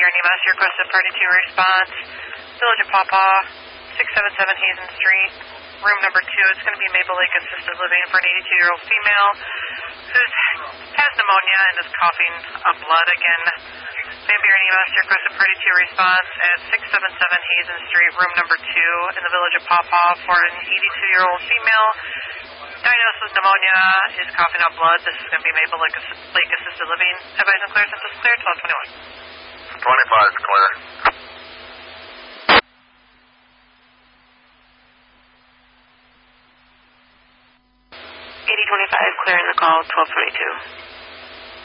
your EMS, your requested party 2 response. Village of Pawpaw, 677 Hazen Street, room number 2. It's going to be Maple Lake Assisted Living for an 82-year-old female who has pneumonia and is coughing up blood again. Van Buren EMS, your requested party 2 response at 677 Hazen Street, room number 2 in the Village of Pawpaw for an 82-year-old female. Diagnosed with pneumonia, is coughing up blood. This is going to be Maple Lake Assisted Living. Advise and clear, census clear, 1221. 25 is clear. 8025, clearing the call, 1222.